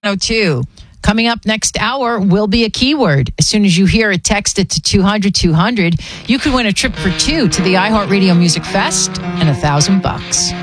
102. Coming up next hour will be a keyword. As soon as you hear it, text it to 200-200. You could win a trip for two to the iHeartRadio Music Fest and $1,000.